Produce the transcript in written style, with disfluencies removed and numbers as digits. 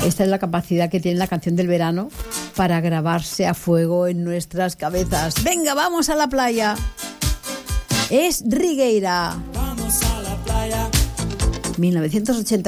Esta es la capacidad que tiene la canción del verano para grabarse a fuego en nuestras cabezas. Venga, vamos a la playa. Es Rigueira. Vamos a la playa. 1980.